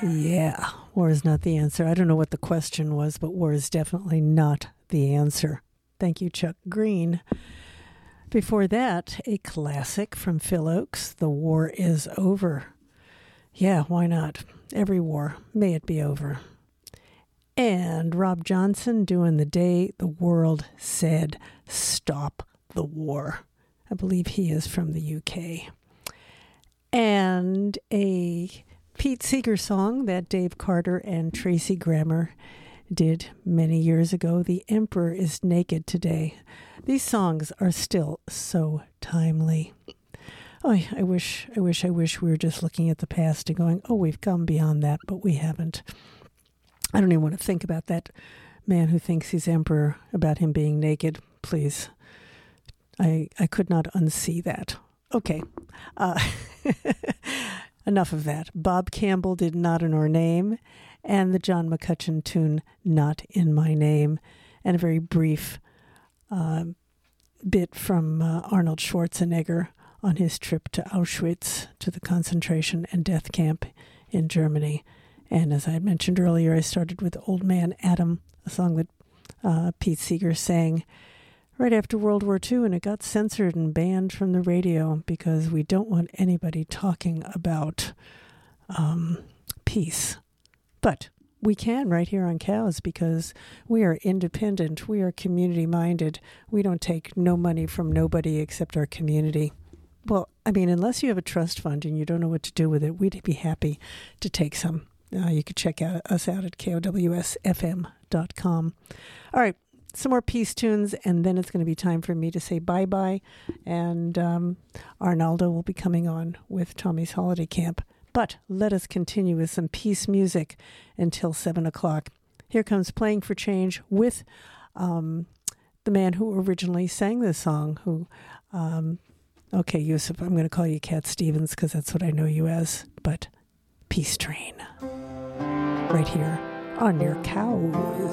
Yeah, war is not the answer. I don't know what the question was, but war is definitely not the answer. Thank you, Chuck Green. Before that, a classic from Phil Oakes, The War Is Over. Yeah, why not? Every war, may it be over. And Rob Johnson doing The Day the World Said Stop the War. I believe he is from the UK. And a Pete Seeger song that Dave Carter and Tracy Grammer did many years ago, The Emperor is Naked Today. These songs are still so timely. Oh, I wish we were just looking at the past and going, oh, we've come beyond that, but we haven't. I don't even want to think about that man who thinks he's emperor, about him being naked. Please. I could not unsee that. Okay. Enough of that. Bob Campbell did Not in Our Name, and the John McCutcheon tune Not in My Name, and a very brief bit from Arnold Schwarzenegger on his trip to Auschwitz, to the concentration and death camp in Germany. And as I had mentioned earlier, I started with Old Man Adam, a song that Pete Seeger sang right after World War II, and it got censored and banned from the radio because we don't want anybody talking about peace. But we can right here on Cows because we are independent, we are community-minded, we don't take no money from nobody except our community. Well, I mean, unless you have a trust fund and you don't know what to do with it, we'd be happy to take some. You could check us out at KOWSFM.com. All right, some more peace tunes, and then it's going to be time for me to say bye-bye. And Arnaldo will be coming on with Tommy's Holiday Camp. But let us continue with some peace music until 7 o'clock. Here comes Playing for Change with the man who originally sang this song, who... okay, Yusuf, I'm going to call you Cat Stevens because that's what I know you as. But Peace Train, right here on your Cows.